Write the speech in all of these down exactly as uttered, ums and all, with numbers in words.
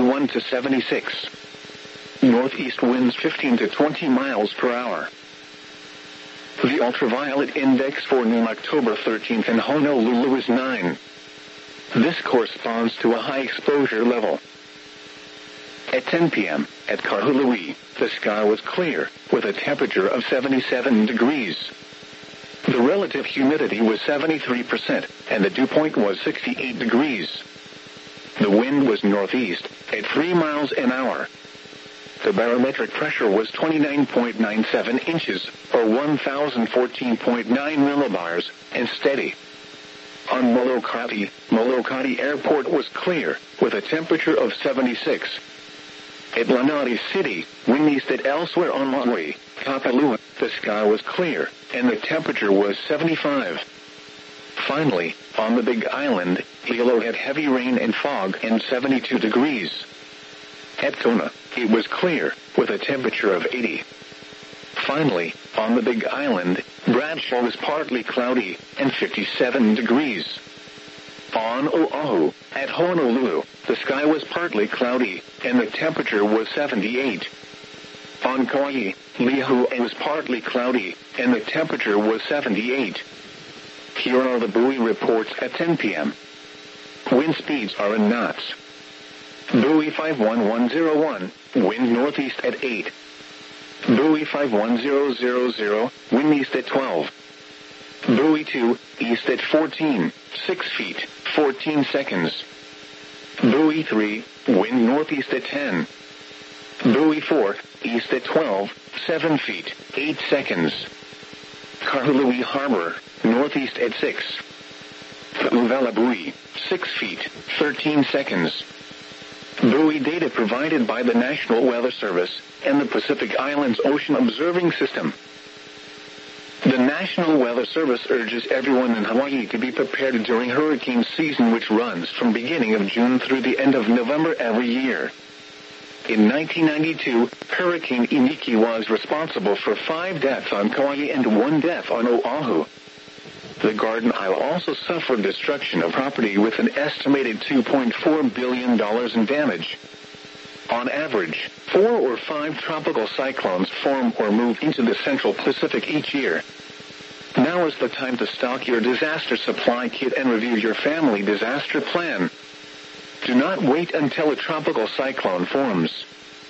seventy-one to seventy-six. Northeast winds fifteen to twenty miles per hour. The ultraviolet index for noon October thirteenth in Honolulu is nine. This corresponds to a high exposure level. At ten p.m., at Kahului, the sky was clear, with a temperature of seventy-seven degrees. The relative humidity was seventy-three percent, and the dew point was sixty-eight degrees. The wind was northeast, at three miles an hour. The barometric pressure was twenty-nine point nine seven inches, or one thousand fourteen point nine millibars, and steady. On Molokai, Molokai Airport was clear, with a temperature of seventy-six. At Lanai City, wind east at elsewhere on Maui, Kapalua, the sky was clear, and the temperature was seventy-five. Finally, on the Big Island, Hilo had heavy rain and fog and seventy-two degrees. At Kona, it was clear, with a temperature of eighty. Finally, on the Big Island, Bradshaw was partly cloudy and fifty-seven degrees. On Oahu, at Honolulu, the sky was partly cloudy, and the temperature was seventy-eight. On Kauai, Lihue was partly cloudy, and the temperature was seventy-eight. Here are the buoy reports at ten p.m. Wind speeds are in knots. Buoy five one one zero one, wind northeast at eight. Buoy five one zero zero zero, wind east at twelve. Buoy two, east at fourteen, six feet, fourteen seconds. Buoy three, wind northeast at ten. Buoy four, east at twelve, seven feet, eight seconds. Kahului Harbor, northeast at six. Uvela Buoy, six feet, thirteen seconds. Buoy data provided by the National Weather Service and the Pacific Islands Ocean Observing System. The National Weather Service urges everyone in Hawaii to be prepared during hurricane season, which runs from beginning of June through the end of November every year. In nineteen ninety-two, Hurricane Iniki was responsible for five deaths on Kauai and one death on Oahu. The Garden Isle also suffered destruction of property with an estimated two point four billion dollars in damage. On average, four or five tropical cyclones form or move into the Central Pacific each year. Now is the time to stock your disaster supply kit and review your family disaster plan. Do not wait until a tropical cyclone forms.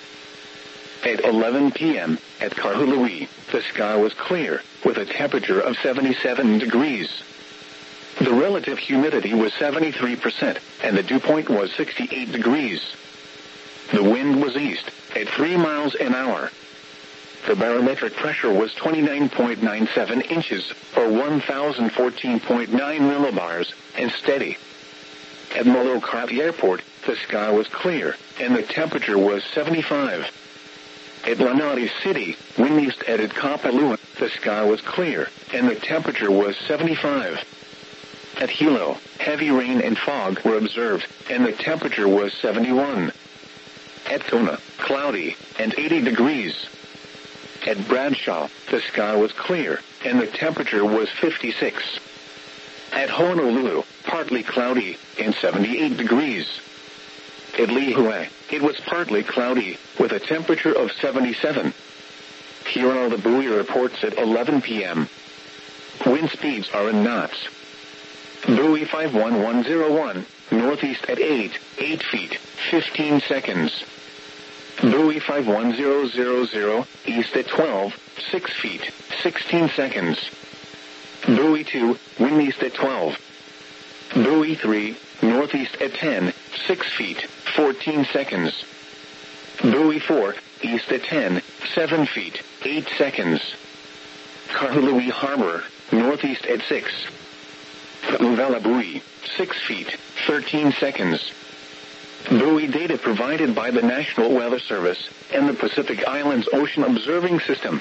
At eleven p.m., at Kahului, the sky was clear, with a temperature of seventy-seven degrees. The relative humidity was seventy-three percent, and the dew point was sixty-eight degrees. The wind was east, at three miles an hour. The barometric pressure was twenty-nine point nine seven inches, or one thousand fourteen point nine millibars, and steady. At Molokai Airport, the sky was clear, and the temperature was seventy-five. At Lanai City, wind east at Kapalua, the sky was clear, and the temperature was seventy-five. At Hilo, heavy rain and fog were observed, and the temperature was seventy-one. At Kona, cloudy, and eighty degrees. At Bradshaw, the sky was clear, and the temperature was fifty-six. At Honolulu, partly cloudy, and seventy-eight degrees. At Lihue, it was partly cloudy, with a temperature of seventy-seven. Here are the buoy reports at eleven p.m. Wind speeds are in knots. Buoy five one one zero one, northeast at eight, eight feet, fifteen seconds. Buoy five one zero zero zero, east at twelve, six feet, sixteen seconds. Buoy two, wind east at twelve. Buoy three, northeast at ten, six feet, fourteen seconds. Buoy four, east at ten, seven feet, eight seconds. Kahului Harbor, northeast at six. Uvela Buoy, six feet, thirteen seconds. Buoy data provided by the National Weather Service and the Pacific Islands Ocean Observing System.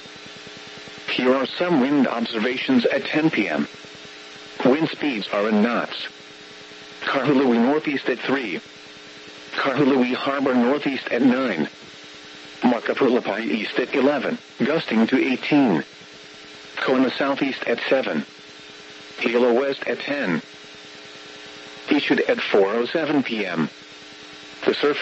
Here are some wind observations at ten p.m. Wind speeds are in knots. Kahului northeast at three. Kahului Harbor northeast at nine. Makapulapai east at eleven, gusting to eighteen. Kona southeast at seven. Hilo west at ten. Issued at four oh seven p.m. The surf